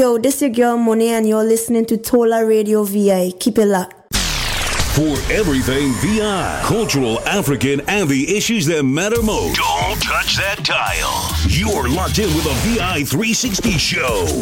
Yo, this your girl Money and you're listening to Tola Radio VI. Keep it locked. For everything VI, cultural, African, and the issues that matter most. Don't touch that dial. You're locked in with a VI 360 show.